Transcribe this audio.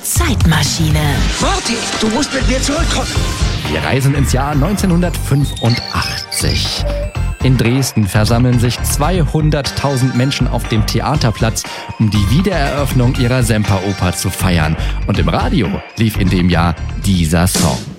Zeitmaschine. Marty, du musst mit mir zurückkommen. Wir reisen ins Jahr 1985. In Dresden versammeln sich 200.000 Menschen auf dem Theaterplatz, um die Wiedereröffnung ihrer Semperoper zu feiern. Und im Radio lief in dem Jahr dieser Song.